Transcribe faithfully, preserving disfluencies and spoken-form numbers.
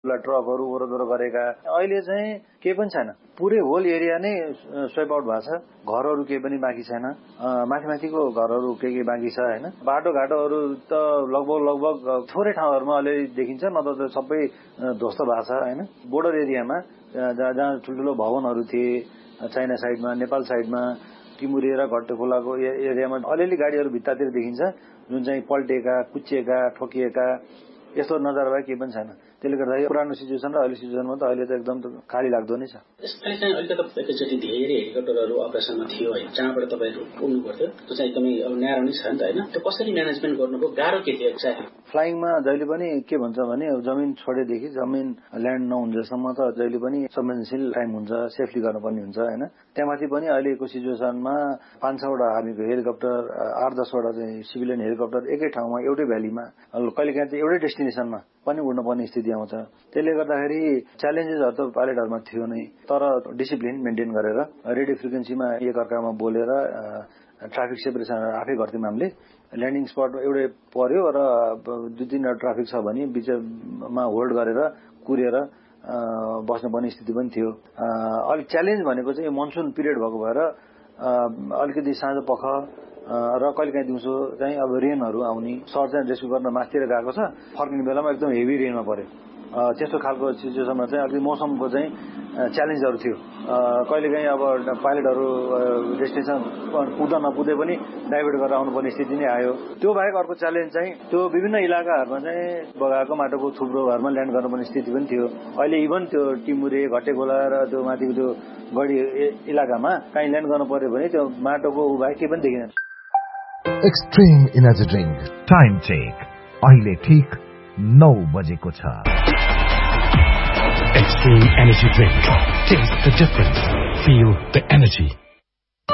ट्रकहरू ओरोदोरो गरेका। अहिले चाहिँ केही पनि छैन, पुरै होल एरिया नै स्वेप आउट भएको छ। घरहरू केही पनि बाँकी छैन, माथि माथिको घरहरू केही केही बाँकी छ होइन। बाटोघाटोहरू त लगभग लगभग थोरै ठाउँहरूमा अलि देखिन्छ, नत्र त सबै ध्वस्त भएको छ होइन। बोर्डर एरियामा जहाँ जहाँ ठुल्ठुलो भवनहरू थिए, चाइना साइडमा, नेपाल साइडमा, टिमुरे र घट्टेखोलाको एरियामा अलिअलि गाडीहरू भित्तातिर देखिन्छ, जुन चाहिँ पल्टेका, कुच्चिएका, ठोकिएका, यस्तो नजारा बाहेक केही पनि छैन। त्यसले गर्दा पुरानो सिचुएसन र अहिले सिचुएसनमा त अहिले त एकदम खाली लाग्दो नै छ। यसपालि चाहिँ अलिकति एकैचोटि धेरै हेलिकप्टरहरू अपरेसनमा थियो है, जहाँबाट तपाईँहरू उड्नु पर्थ्यो, त्यो चाहिँ एकदमै अब न्यारो नै छ नि त होइन। त्यो कसरी म्यानेजमेन्ट गर्नुभयो, गाह्रो के थियो चाहिँ? फ्लाइङमा जहिले पनि के भन्छ भने जमिन छोडेदेखि जमिन ल्यान्ड नहुन्जेलसम्म त जहिले पनि संवेदनशील टाइम हुन्छ, सेफली गर्नुपर्ने हुन्छ होइन। त्यहाँमाथि पनि अहिलेको सिचुएसनमा पाँच छवटा आर्मीको हेलिकप्टर, आठ दसवटा चाहिँ सिभिलियन हेलिकप्टर एकै ठाउँमा एउटै भ्यालीमा कहिलेकाहीँ चाहिँ एउटै डेस्टिनेसनमा पनि उड्नुपर्ने स्थिति आउँछ। त्यसले गर्दाखेरि च्यालेन्जेसहरू त पाइलटहरूमा थियो नै, तर डिसिप्लिन मेन्टेन गरेर रेडियो फ्रिक्वेन्सीमा एकअर्कामा बोलेर ट्राफिक सेपरेसन आफै गर्थ्यौँ हामीले। ल्यान्डिङ स्पट एउटै पर्यो र दुई तिनवटा ट्राफिक छ भने बिचमा होल्ड गरेर कुरेर बस्नुपर्ने स्थिति पनि थियो। अलिक च्यालेन्ज भनेको चाहिँ मनसुन पिरियड भएको भएर अलिकति साँझ पख र कहिलेकाहीँ दिउँसो चाहिँ अब रेनहरू आउने, सर्च एन्ड रेस्क्यु गर्न मास्तिर गएको छ, फर्किने बेलामा एकदम हेभी रेनमा पर्यो। त्यस्तो खालको सिचुएसनमा चाहिँ अलिकति मौसमको चाहिँ च्यालेन्जहरू थियो। कहिलेकाहीँ अब पाइलटहरू डेस्टिनेसन पुग्दा नपुग्दै पनि डाइभर्ट गरेर आउनुपर्ने स्थिति नै आयो। त्यो बाहेक अर्को च्यालेन्ज चाहिँ त्यो विभिन्न इलाकाहरूमा चाहिँ बगाएको माटोको थुप्रोहरूमा ल्यान्ड गर्नुपर्ने स्थिति पनि थियो। अहिले इभन त्यो टिमुरे, घट्टेखोला र त्यो माथिको त्यो गढी इलाकामा कहीँ ल्यान्ड गर्नु पर्यो भने त्यो माटोको उ बाहेक केही पनि देखिँदैन। Extreme energy drink time check अहिले ठीक नौ बजेको छ। Extreme Energy Drink. Taste the difference. Feel the energy.